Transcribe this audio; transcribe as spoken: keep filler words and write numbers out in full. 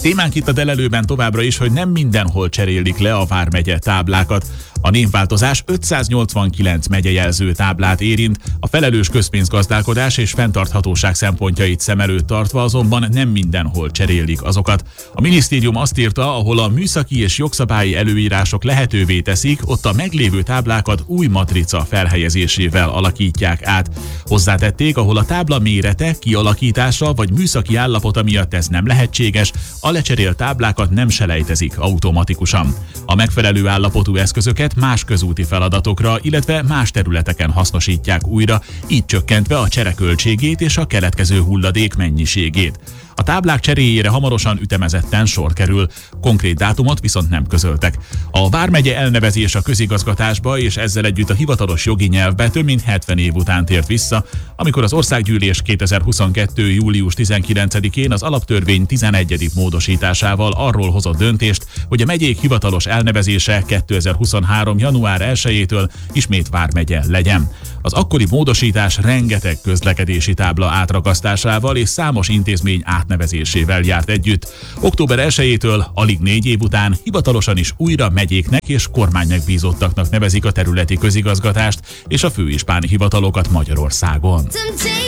Témánk itt a Delelőben továbbra is, hogy nem mindenhol cserélik le a vármegye táblákat. A névváltozás ötszáznyolcvankilenc megyejelző táblát érint, a felelős közpénzgazdálkodás és fenntarthatóság szempontjait szem előtt tartva azonban nem mindenhol cserélik azokat. A minisztérium azt írta, ahol a műszaki és jogszabályi előírások lehetővé teszik, ott a meglévő táblákat új matrica felhelyezésével alakítják át. Hozzátették, ahol a tábla mérete, kialakítása vagy műszaki állapota miatt ez nem lehetséges, a lecserélt táblákat nem selejtezik automatikusan. A megfelelő állapotú eszközöket más közúti feladatokra, illetve más területeken hasznosítják újra, így csökkentve a csereköltségét és a keletkező hulladék mennyiségét. A táblák cseréjére hamarosan ütemezetten sor kerül, konkrét dátumot viszont nem közöltek. A vármegye elnevezés a közigazgatásba és ezzel együtt a hivatalos jogi nyelvbe több mint hetven év után tért vissza, amikor az Országgyűlés kétezer-huszonkettő. július tizenkilencedikén az alaptörvény tizenegyedik módosításával arról hozott döntést, hogy a megyék hivatalos elnevezése kétezer-huszonhárom. január elsejétől ismét vármegye legyen. Az akkori módosítás rengeteg közlekedési tábla átrakasztásával és számos intézmény átnevezésével járt együtt. október elsejétől alig négy év után hivatalosan is újra megyéknek és kormánymegbízottaknak nevezik a területi közigazgatást és a főispáni hivatalokat Magyarországon.